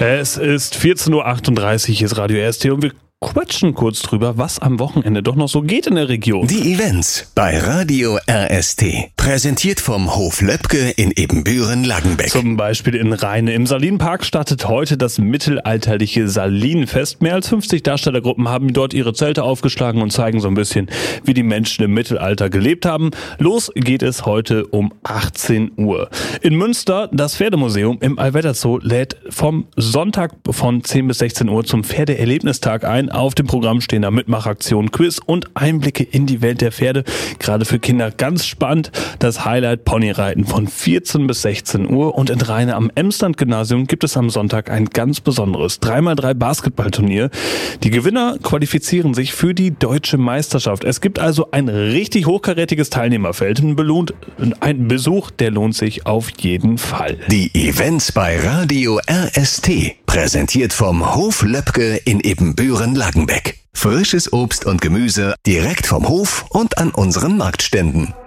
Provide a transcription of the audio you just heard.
Es ist 14.38 Uhr, hier ist Radio RST und wir quatschen kurz drüber, was am Wochenende doch noch so geht in der Region. Die Events bei Radio RST. Präsentiert vom Hof Löbke in Ebenbüren-Laggenbeck. Zum Beispiel in Rheine. Im Salinpark startet heute das mittelalterliche Salinfest. Mehr als 50 Darstellergruppen haben dort ihre Zelte aufgeschlagen und zeigen so ein bisschen, wie die Menschen im Mittelalter gelebt haben. Los geht es heute um 18 Uhr. In Münster, das Pferdemuseum im Allwetterzoo lädt vom Sonntag von 10 bis 16 Uhr zum Pferdeerlebnistag ein. Auf dem Programm stehen da Mitmachaktionen, Quiz und Einblicke in die Welt der Pferde. Gerade für Kinder ganz spannend. Das Highlight Ponyreiten von 14 bis 16 Uhr. Und in Rheine am Emsland-Gymnasium gibt es am Sonntag ein ganz besonderes 3x3 Basketballturnier. Die Gewinner qualifizieren sich für die deutsche Meisterschaft. Es gibt also ein richtig hochkarätiges Teilnehmerfeld. Ein Besuch, der lohnt sich auf jeden Fall. Die Events bei Radio RST. Präsentiert vom Hof Löbke in Ebenbüren-Laggenbeck. Frisches Obst und Gemüse direkt vom Hof und an unseren Marktständen.